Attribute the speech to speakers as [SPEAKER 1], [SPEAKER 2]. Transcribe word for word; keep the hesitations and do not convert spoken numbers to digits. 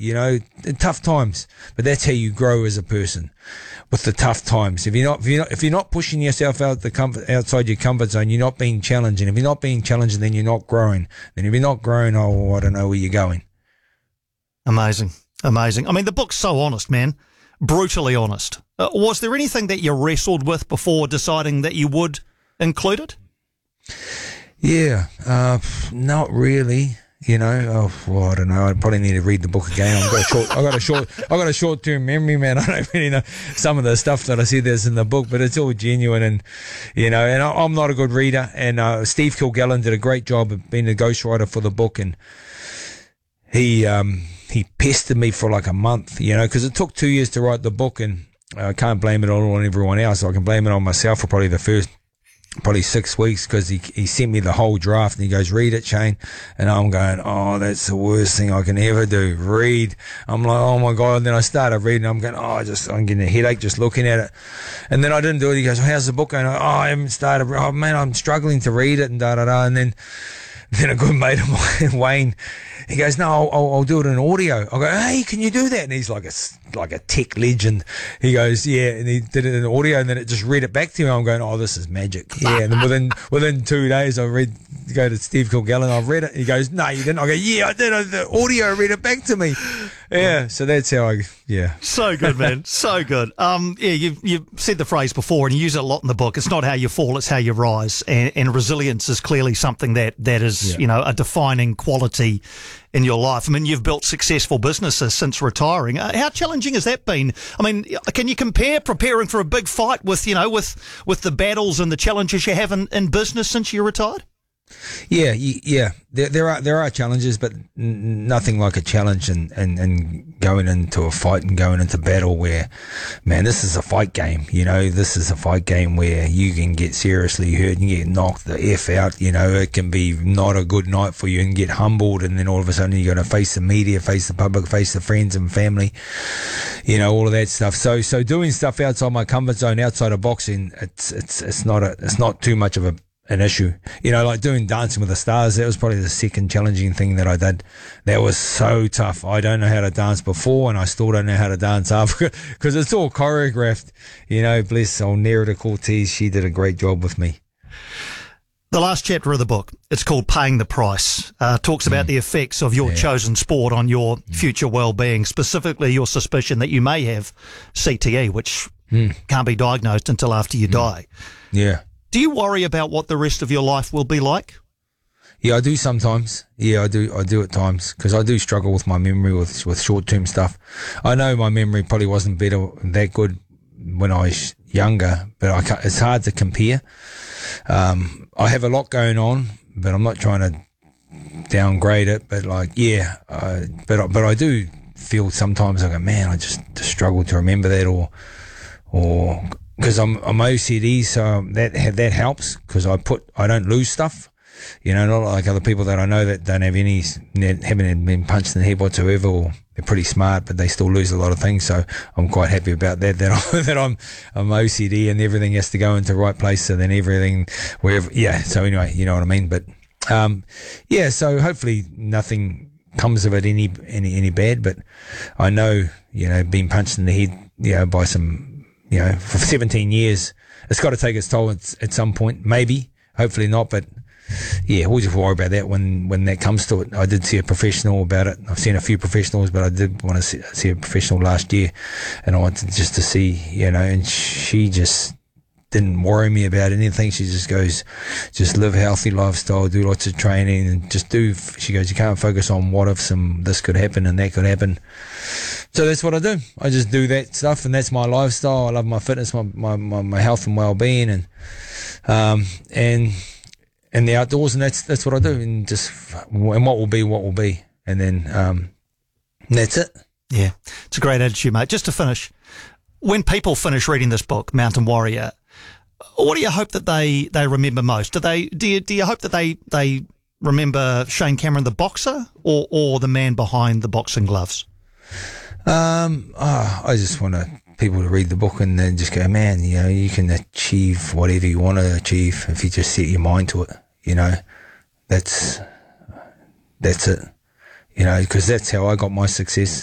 [SPEAKER 1] you know, tough times. But that's how you grow as a person, with the tough times. If you're not, if you're not, if you're not pushing yourself out the comfort, outside your comfort zone, you're not being challenged. And if you're not being challenged, then you're not growing. Then if you're not growing, oh, I don't know where you're going.
[SPEAKER 2] Amazing, amazing. I mean, the book's so honest, man. Brutally honest. Uh, was there anything that you wrestled with before deciding that you would include it?
[SPEAKER 1] Yeah, uh, not really. You know, oh, well, I don't know. I probably need to read the book again. I've got a short, I got a short, I got a short-term memory, man. I don't really know some of the stuff that I see that's in the book, but it's all genuine, and you know, and I, I'm not a good reader. And uh, Steve Kilgallen did a great job of being a ghostwriter for the book, and he um, he pestered me for like a month, you know, because it took two years to write the book, and I can't blame it all on everyone else. I can blame it on myself for probably the first. Probably six weeks because he he sent me the whole draft and he goes, read it, Shane. And I'm going, oh, that's the worst thing I can ever do. Read. I'm like, oh my God. And then I started reading. I'm going, oh, I just, I'm getting a headache just looking at it. And then I didn't do it. He goes, well, how's the book going? Oh, I haven't started. Oh man, I'm struggling to read it and da da da. And then, then a good mate of mine, Wayne, he goes, no, I'll, I'll, I'll do it in audio. I go, hey, can you do that? And he's like a, like a tech legend. He goes, yeah, and he did it in audio, and then it just read it back to me. I'm going, oh, this is magic. Yeah, and then within within two days, I read, go to Steve Kilgallen, I've read it. He goes, no, you didn't. I go, yeah, I did. The audio read it back to me. Yeah, so that's how I, yeah.
[SPEAKER 2] So good, man. So good. Um, yeah, you've, you've said the phrase before, and you use it a lot in the book. It's not how you fall, it's how you rise. And, and resilience is clearly something that, that is, yeah. you know, a defining quality in your life. I mean, you've built successful businesses since retiring. Uh, how challenging has that been? I mean, can you compare preparing for a big fight with, you know, with, with the battles and the challenges you have in, in business since you retired?
[SPEAKER 1] Yeah, yeah. There, there are there are challenges, but n- nothing like a challenge and, and, and going into a fight and going into battle where, man, this is a fight game. You know, this is a fight game where you can get seriously hurt and get knocked the F out. You know, it can be not a good night for you and get humbled, and then all of a sudden you're going to face the media, face the public, face the friends and family. You know, all of that stuff. So so doing stuff outside my comfort zone, outside of boxing, it's it's it's not a it's not too much of a an issue. You know, like doing Dancing with the Stars, that was probably the second challenging thing that I did. That was so tough. I don't know how to dance before, and I still don't know how to dance after, because it's all choreographed. You know, bless old Nerida Cortez, she did a great job with me.
[SPEAKER 2] The last chapter of the book, it's called Paying the Price, uh, talks about mm. the effects of your yeah. chosen sport on your mm. future well-being, specifically your suspicion that you may have C T E, which mm. can't be diagnosed until after you mm. die.
[SPEAKER 1] Yeah.
[SPEAKER 2] Do you worry about what the rest of your life will be like?
[SPEAKER 1] Yeah, I do sometimes. Yeah, I do. I do at times, because I do struggle with my memory with with short term stuff. I know my memory probably wasn't better that good when I was younger, but I can't, it's hard to compare. Um, I have a lot going on, but I'm not trying to downgrade it. But like, yeah, uh, but but I do feel sometimes I go, man, I just, just struggle to remember that, or or. Because I'm I'm O C D, so that that helps, because I put I don't lose stuff, you know, not like other people that I know that don't have any, haven't been punched in the head whatsoever, or they're pretty smart but they still lose a lot of things. So I'm quite happy about that. That I, that I'm I'm O C D and everything has to go into the right place. So then everything wherever, yeah. So anyway, you know what I mean. But um, yeah. So hopefully nothing comes of it any any any bad. But I know, you know, being punched in the head, you know, by some. You know, for seventeen years, it's got to take its toll at, at some point. Maybe, hopefully not, but yeah, we'll just worry about that when, when that comes to it. I did see a professional about it. I've seen a few professionals, but I did want to see, see a professional last year, and I wanted just to see, you know, and she just didn't worry me about anything. She just goes, just live a healthy lifestyle, do lots of training, and just do, she goes, you can't focus on what if some, this could happen and that could happen. So that's what I do. I just do that stuff, and that's my lifestyle. I love my fitness, my, my, my, my health and well-being, and, um, and, and the outdoors, and that's, that's what I do. And just, and what will be, what will be. And then, um, that's it.
[SPEAKER 2] Yeah. It's a great attitude, mate. Just to finish, when people finish reading this book, Mountain Warrior, what do you hope that they, they remember most? Do they, do you, do you hope that they, they remember Shane Cameron, the boxer, or, or the man behind the boxing gloves?
[SPEAKER 1] Um, oh, I just want to, people to read the book and then just go, man, you know, you can achieve whatever you want to achieve if you just set your mind to it. You know, that's, that's it. You know, because that's how I got my success.